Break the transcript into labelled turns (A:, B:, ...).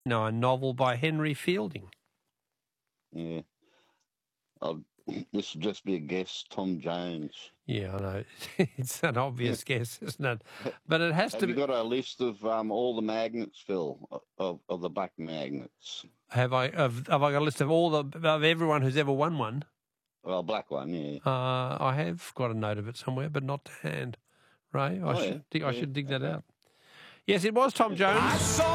A: No, a novel by Henry Fielding.
B: Yeah. This would just be a guess, Tom Jones.
A: Yeah, I know. It's an obvious guess, isn't it? But it has
B: Have
A: to
B: you
A: be...
B: got a list of all the magnets, Phil, of the black magnets?
A: Have I got a list of of everyone who's ever won one?
B: Well, black one, yeah.
A: I have got a note of it somewhere, but not to hand. Ray, I should dig that out. Yes, it was Tom Jones.